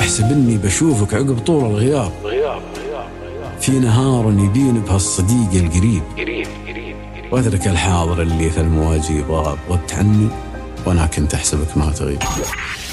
تحسب إني بشوفك عقب طول الغياب، في نهار يبين بهالصديق القريب، وأترك الحاضر اللي في المواجي ضاب، غبت عني وأنا كنت أحسبك ما تغيب.